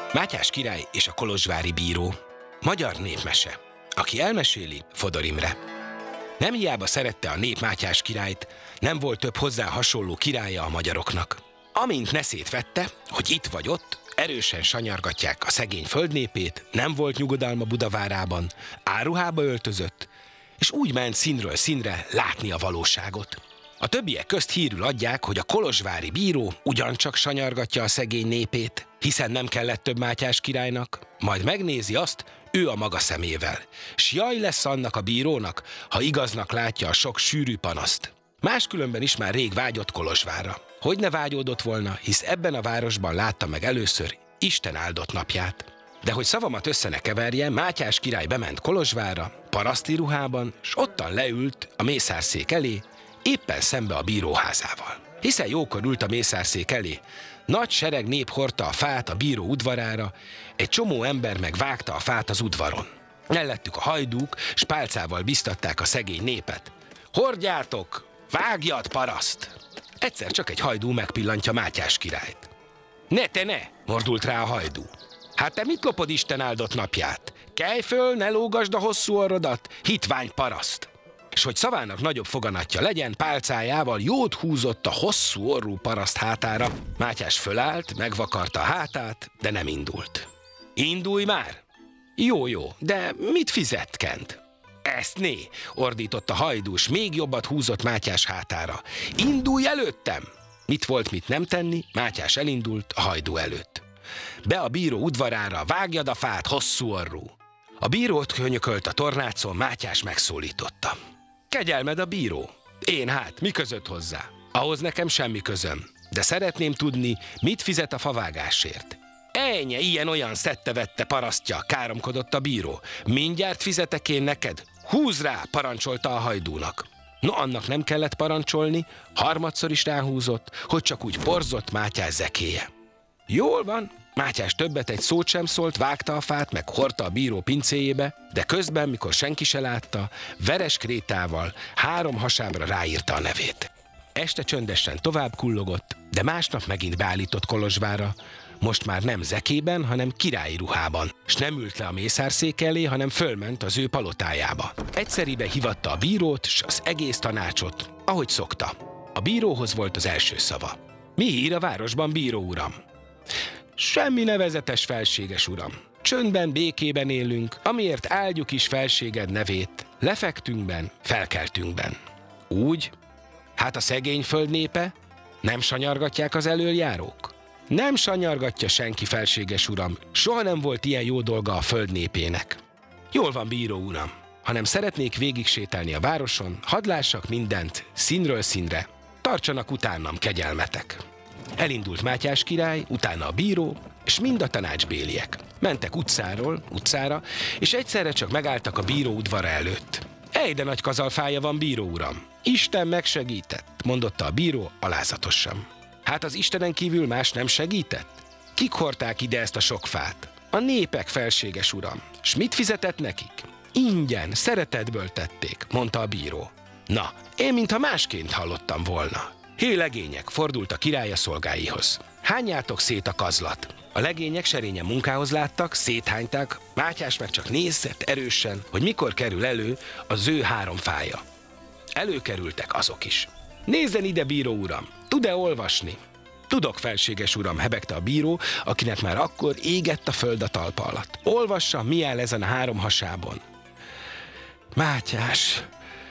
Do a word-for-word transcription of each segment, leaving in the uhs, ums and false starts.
Mátyás király és a kolozsvári bíró. Magyar népmese. Aki elmeséli, Fodor Imre. Nem hiába szerette a nép Mátyás királyt, nem volt több hozzá hasonló királya a magyaroknak. Amint neszét vette, hogy itt vagy ott, erősen sanyargatják a szegény földnépét, nem volt nyugodalma Budavárában, áruhába öltözött, és úgy ment színről színre látni a valóságot. A többiek közt hírül adják, hogy a kolozsvári bíró ugyancsak sanyargatja a szegény népét, hiszen nem kellett több Mátyás királynak, majd megnézi azt ő a maga szemével. S jaj lesz annak a bírónak, ha igaznak látja a sok sűrű panaszt. Máskülönben is már rég vágyott Kolozsvárra. Hogy ne vágyódott volna, hisz ebben a városban látta meg először Isten áldott napját. De hogy szavamat össze ne keverje, Mátyás király bement Kolozsvárra, paraszti ruhában, s ottan leült a mészárszék elé, éppen szembe a bíróházával. Hiszen jókor ült a mészárszék elé, nagy sereg nép hordta a fát a bíró udvarára, egy csomó ember meg vágta a fát az udvaron. Mellettük a hajdúk, s pálcával biztatták a szegény népet. Hordjátok, vágjad, paraszt! Egyszer csak egy hajdú megpillantja Mátyás királyt. Ne te ne, mordult rá a hajdú. Hát te mit lopod Isten áldott napját? Kelj föl, ne lógasd a hosszú orrodat, hitvány paraszt! És hogy szavának nagyobb foganatja legyen, pálcájával jót húzott a hosszú orrú paraszt hátára. Mátyás fölállt, megvakarta a hátát, de nem indult. Indulj már! Jó, jó, de mit fizet Kent? Ezt né, ordított a hajdús, még jobbat húzott Mátyás hátára. Indulj előttem! Mit volt, mit nem tenni, Mátyás elindult a hajdú előtt. Be a bíró udvarára, vágjad a fát, hosszú orrú! A bírót könyökölt a tornácon, Mátyás megszólította. Kegyelmed a bíró. Én hát, mi között hozzá? Ahhoz nekem semmi közöm, de szeretném tudni, mit fizet a favágásért. Ennyi, ilyen-olyan szedte-vette parasztja, káromkodott a bíró. Mindjárt fizetek én neked? Húz rá, parancsolta a hajdúnak. No, annak nem kellett parancsolni, harmadszor is ráhúzott, hogy csak úgy porzott Mátyás zekéje. Jól van, Mátyás többet egy szót sem szólt, vágta a fát, meg hordta a bíró pincéjébe, de közben, mikor senki se látta, veres krétával három hasábra ráírta a nevét. Este csöndesen tovább kullogott, de másnap megint beállított Kolozsvárra, most már nem zekében, hanem királyi ruhában, s nem ült le a mészárszék elé, hanem fölment az ő palotájába. Egyszeribe hívatta a bírót, s az egész tanácsot, ahogy szokta. A bíróhoz volt az első szava. Mi hír a városban, bíró uram? Semmi nevezetes, felséges uram. Csöndben, békében élünk, amiért áldjuk is felséged nevét. Lefektünkben, felkeltünkben. Úgy? Hát a szegény föld népe? Nem sanyargatják az elöljárók? Nem sanyargatja senki, felséges uram. Soha nem volt ilyen jó dolga a föld népének. Jól van, bíró uram. Hanem szeretnék végig sétálni a városon, hadd lássak mindent, színről színre. Tartsanak utánam, kegyelmetek. Elindult Mátyás király, utána a bíró, és mind a tanácsbéliek. Mentek utcáról utcára, és egyszerre csak megálltak a bíró udvara előtt. Ej, de nagy kazalfája van, bíró uram. Isten megsegített, mondotta a bíró alázatosan. Hát az Istenen kívül más nem segített? Kik hordták ide ezt a sok fát? A népek, felséges uram. S mit fizetett nekik? Ingyen, szeretetből tették, mondta a bíró. Na, én mintha másként hallottam volna. Hé, legények, fordult a király a szolgáihoz. Hányjátok szét a kazlat. A legények serényen munkához láttak, széthányták, Mátyás meg csak nézett erősen, hogy mikor kerül elő az ő három fája. Előkerültek azok is. Nézzen ide, bíró uram, tud-e olvasni? Tudok, felséges uram, hebegte a bíró, akinek már akkor égett a föld a talpa alatt. Olvassa, mi áll ezen a három hasábon. Mátyás,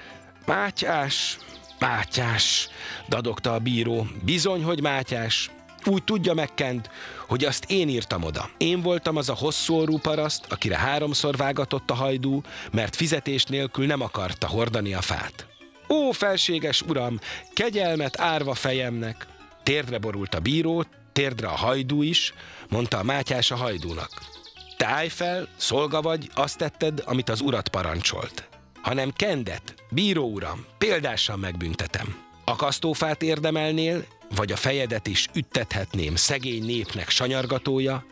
Mátyás, Mátyás, dadogta a bíró. Bizony, hogy Mátyás. Úgy tudja meg Kent, hogy azt én írtam oda. Én voltam az a hosszú orrú paraszt, akire háromszor vágatott a hajdú, mert fizetés nélkül nem akarta hordani a fát. Ó, felséges uram, kegyelmet árva fejemnek. Térdre borult a bíró, térdre a hajdú is, mondta a Mátyás a hajdúnak. Te állj fel, szolga vagy, azt tetted, amit az urat parancsolt. Hanem Kendet, bíró uram, példásan megbüntetem. Akasztófát érdemelnél, vagy a fejedet is üttethetném szegény népnek sanyargatója,